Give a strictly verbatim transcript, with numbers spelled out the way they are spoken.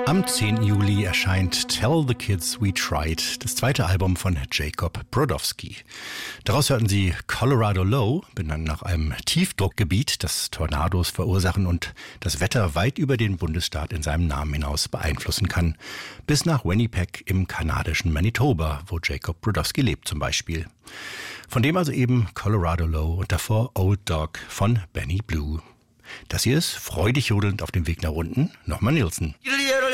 Am zehnten Juli erscheint Tell the Kids We Tried, das zweite Album von Jacob Brodowski. Daraus hörten Sie Colorado Low, benannt nach einem Tiefdruckgebiet, das Tornados verursachen und das Wetter weit über den Bundesstaat in seinem Namen hinaus beeinflussen kann, bis nach Winnipeg im kanadischen Manitoba, wo Jacob Brodowski lebt zum Beispiel. Von dem also eben Colorado Low und davor Old Dog von Benny Blue. Das hier ist freudig jodelnd auf dem Weg nach unten, nochmal Nilsson. Yiddle